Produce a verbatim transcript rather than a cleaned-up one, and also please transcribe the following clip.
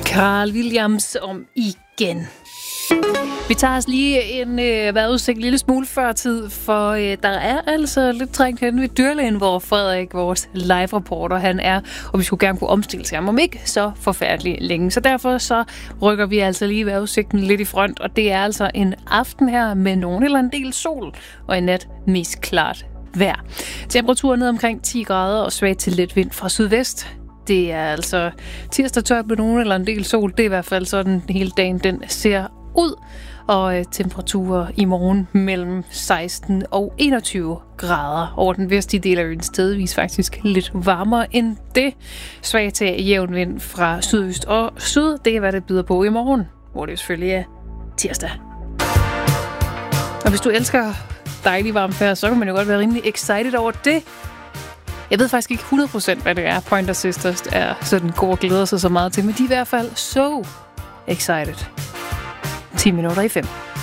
Carl Williams om igen. Vi tager os lige en øh, vejrudsigt en lille smule før tid, for øh, der er altså lidt trængt hen ved dyrlægen, hvor Frederik, vores live-reporter, han er, og vi skulle gerne kunne omstille til ham om ikke så forfærdeligt længe. Så derfor så rykker vi altså lige vejrudsigten lidt i front, og det er altså en aften her med nogen eller en del sol, og i nat mest klart vejr. Temperaturen ned omkring ti grader og svag til let vind fra sydvest. Det er altså tirsdag tørt med nogen eller en del sol. Det er i hvert fald sådan hele dagen, den ser ud. Og øh, temperaturer i morgen mellem seksten og enogtyve grader. Over den vestlige del af øen stedvis faktisk lidt varmere end det. Svag til jævn vind fra sydøst og syd. Det er, hvad det byder på i morgen, hvor det selvfølgelig er tirsdag. Og hvis du elsker dejlig varmt vejr, så kan man jo godt være rimelig excited over det. Jeg ved faktisk ikke hundrede procent, hvad det er, Pointer Sisters er sådan går og glæder sig så meget til, men de er i hvert fald so excited. ti minutter i fem.